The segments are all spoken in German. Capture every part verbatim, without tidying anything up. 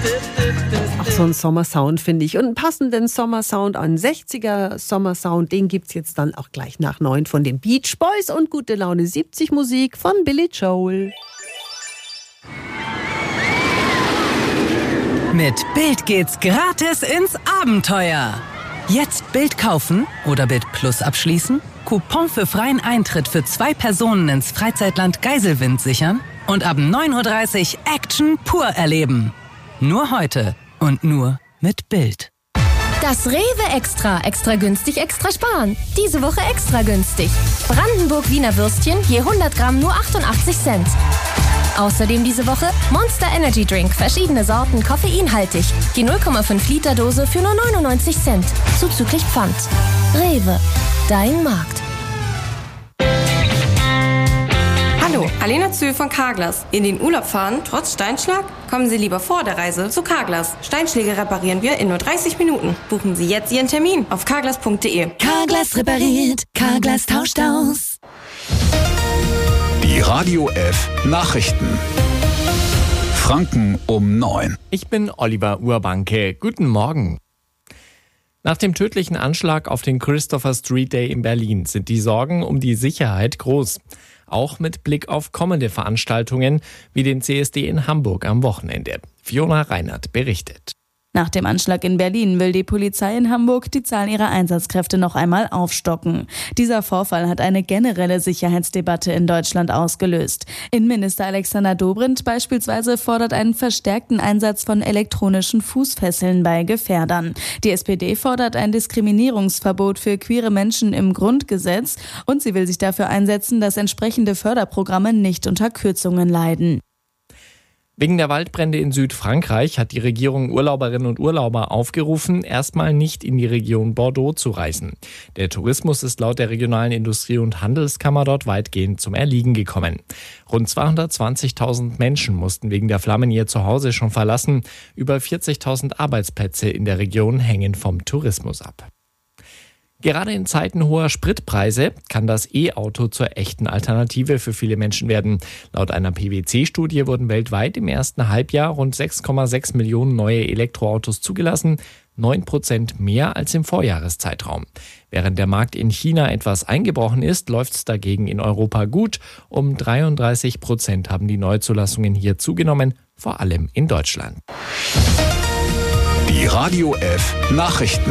Ach, so ein Sommersound finde ich. Und einen passenden Sommersound, einen sechziger Sommersound, den gibt's jetzt dann auch gleich nach neun von den Beach Boys und Gute Laune siebzig Musik von Billy Joel. Mit Bild geht's gratis ins Abenteuer. Jetzt Bild kaufen oder Bild Plus abschließen, Coupon für freien Eintritt für zwei Personen ins Freizeitland Geiselwind sichern und ab neun Uhr dreißig Action pur erleben. Nur heute und nur mit Bild. Das Rewe Extra. Extra günstig, extra sparen. Diese Woche extra günstig. Brandenburg Wiener Würstchen je hundert Gramm nur achtundachtzig Cent. Außerdem diese Woche Monster Energy Drink, verschiedene Sorten, koffeinhaltig. Die null Komma fünf Liter Dose für nur neunundneunzig Cent. Zuzüglich Pfand. Rewe, dein Markt. Hallo, Alena Zühl von Carglass. In den Urlaub fahren, trotz Steinschlag? Kommen Sie lieber vor der Reise zu Carglass. Steinschläge reparieren wir in nur dreißig Minuten. Buchen Sie jetzt Ihren Termin auf carglass punkt de. Carglass repariert, Carglass tauscht aus. Die Radio F Nachrichten. Franken um neun. Ich bin Oliver Urbanke. Guten Morgen. Nach dem tödlichen Anschlag auf den Christopher Street Day in Berlin sind die Sorgen um die Sicherheit groß. Auch mit Blick auf kommende Veranstaltungen wie den C S D in Hamburg am Wochenende. Fiona Reinhardt berichtet. Nach dem Anschlag in Berlin will die Polizei in Hamburg die Zahl ihrer Einsatzkräfte noch einmal aufstocken. Dieser Vorfall hat eine generelle Sicherheitsdebatte in Deutschland ausgelöst. Innenminister Alexander Dobrindt beispielsweise fordert einen verstärkten Einsatz von elektronischen Fußfesseln bei Gefährdern. Die S P D fordert ein Diskriminierungsverbot für queere Menschen im Grundgesetz und sie will sich dafür einsetzen, dass entsprechende Förderprogramme nicht unter Kürzungen leiden. Wegen der Waldbrände in Südfrankreich hat die Regierung Urlauberinnen und Urlauber aufgerufen, erstmal nicht in die Region Bordeaux zu reisen. Der Tourismus ist laut der regionalen Industrie- und Handelskammer dort weitgehend zum Erliegen gekommen. Rund zweihundertzwanzigtausend Menschen mussten wegen der Flammen ihr Zuhause schon verlassen. Über vierzigtausend Arbeitsplätze in der Region hängen vom Tourismus ab. Gerade in Zeiten hoher Spritpreise kann das E-Auto zur echten Alternative für viele Menschen werden. Laut einer P W C-Studie wurden weltweit im ersten Halbjahr rund sechs Komma sechs Millionen neue Elektroautos zugelassen, neun Prozent mehr als im Vorjahreszeitraum. Während der Markt in China etwas eingebrochen ist, läuft es dagegen in Europa gut. Um dreiunddreißig Prozent haben die Neuzulassungen hier zugenommen, vor allem in Deutschland. Die Radio F Nachrichten.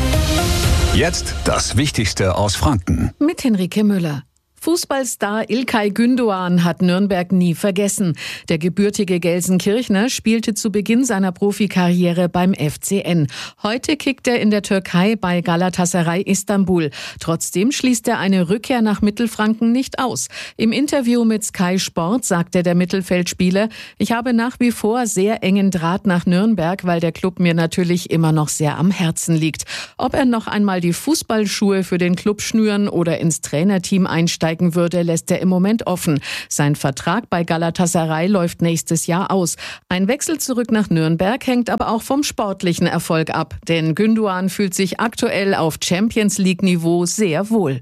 Jetzt das Wichtigste aus Franken. Mit Henrike Müller. Fußballstar İlkay Gündoğan hat Nürnberg nie vergessen. Der gebürtige Gelsenkirchner spielte zu Beginn seiner Profikarriere beim F C N. Heute kickt er in der Türkei bei Galatasaray Istanbul. Trotzdem schließt er eine Rückkehr nach Mittelfranken nicht aus. Im Interview mit Sky Sport sagte der Mittelfeldspieler: Ich habe nach wie vor sehr engen Draht nach Nürnberg, weil der Club mir natürlich immer noch sehr am Herzen liegt. Ob er noch einmal die Fußballschuhe für den Club schnüren oder ins Trainerteam einsteigen würde, lässt er im Moment offen. Sein Vertrag bei Galatasaray läuft nächstes Jahr aus. Ein Wechsel zurück nach Nürnberg hängt aber auch vom sportlichen Erfolg ab. Denn Gündoğan fühlt sich aktuell auf Champions-League-Niveau sehr wohl.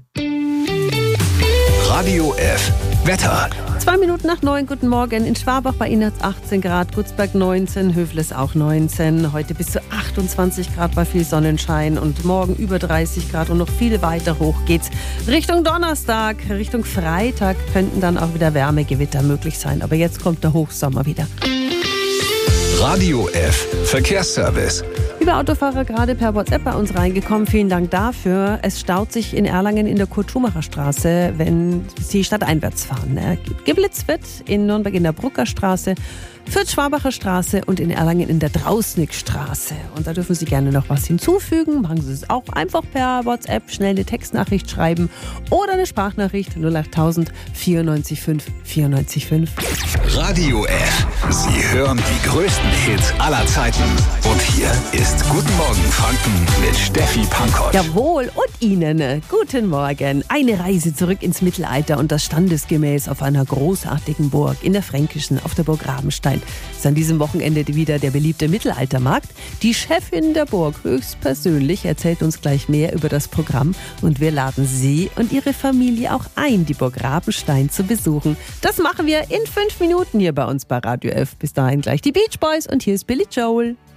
Radio F Wetter. Zwei Minuten nach neun, guten Morgen. In Schwabach bei Ihnen hat es achtzehn Grad, Gutzberg neunzehn, Höfles auch neunzehn. Heute bis zu achtundzwanzig Grad bei viel Sonnenschein und morgen über dreißig Grad und noch viel weiter hoch geht's. Richtung Donnerstag, Richtung Freitag könnten dann auch wieder Wärmegewitter möglich sein. Aber jetzt kommt der Hochsommer wieder. Radio F Verkehrsservice. Liebe Autofahrer, gerade per WhatsApp bei uns reingekommen. Vielen Dank dafür. Es staut sich in Erlangen in der Kurt-Schumacher-Straße, wenn Sie stadteinwärts fahren. Geblitzt wird in Nürnberg in der Bruckerstraße, Fürth-Schwabacher Straße und in Erlangen in der Drausnickstraße. Und da dürfen Sie gerne noch was hinzufügen. Machen Sie es auch einfach per WhatsApp. Schnell eine Textnachricht schreiben oder eine Sprachnachricht null achttausend vierundneunzig fünf vierundneunzig fünf. Radio F. Sie hören die größten Hits aller Zeiten. Und hier ist Guten Morgen Franken mit Steffi Pankow. Jawohl, und Ihnen guten Morgen. Eine Reise zurück ins Mittelalter und das standesgemäß auf einer großartigen Burg in der Fränkischen auf der Burg Rabenstein. sein. Ist an diesem Wochenende wieder der beliebte Mittelaltermarkt. Die Chefin der Burg höchstpersönlich erzählt uns gleich mehr über das Programm und wir laden Sie und Ihre Familie auch ein, die Burg Rabenstein zu besuchen. Das machen wir in fünf Minuten hier bei uns bei Radio F. Bis dahin gleich die Beach Boys und hier ist Billy Joel.